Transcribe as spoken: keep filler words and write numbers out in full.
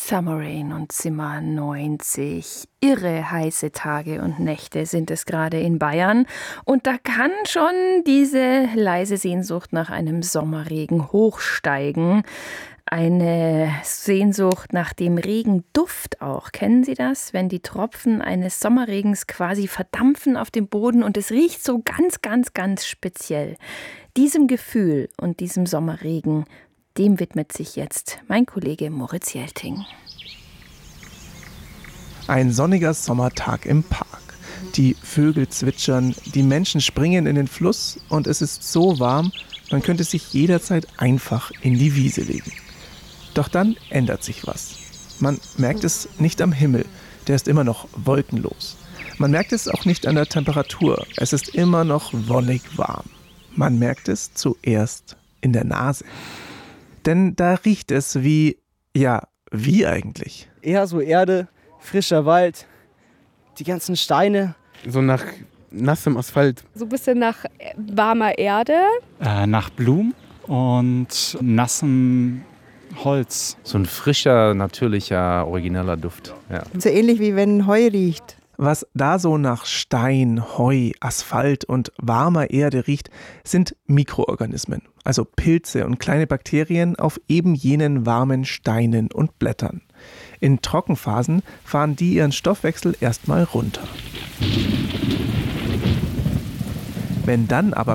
Summer Rain und Zimmer neunzig. Irre heiße Tage und Nächte sind es gerade in Bayern. Und da kann schon diese leise Sehnsucht nach einem Sommerregen hochsteigen. Eine Sehnsucht nach dem Regenduft auch. Kennen Sie das? Wenn die Tropfen eines Sommerregens quasi verdampfen auf dem Boden und es riecht so ganz, ganz, ganz speziell. Diesem Gefühl und diesem Sommerregen, dem widmet sich jetzt mein Kollege Moritz Jelting. Ein sonniger Sommertag im Park. Die Vögel zwitschern, die Menschen springen in den Fluss und es ist so warm, man könnte sich jederzeit einfach in die Wiese legen. Doch dann ändert sich was. Man merkt es nicht am Himmel, der ist immer noch wolkenlos. Man merkt es auch nicht an der Temperatur, es ist immer noch wonnig warm. Man merkt es zuerst in der Nase. Denn da riecht es wie, ja, wie eigentlich? Eher so Erde, frischer Wald, die ganzen Steine. So nach nassem Asphalt. So ein bisschen nach warmer Erde. Äh, nach Blumen und nassem Holz. So ein frischer, natürlicher, origineller Duft. Ja. So ähnlich wie wenn Heu riecht. Was da so nach Stein, Heu, Asphalt und warmer Erde riecht, sind Mikroorganismen, also Pilze und kleine Bakterien auf eben jenen warmen Steinen und Blättern. In Trockenphasen fahren die ihren Stoffwechsel erstmal runter. Wenn dann aber